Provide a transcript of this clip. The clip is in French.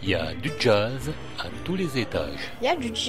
Il y a du jazz à tous les étages. Il y a du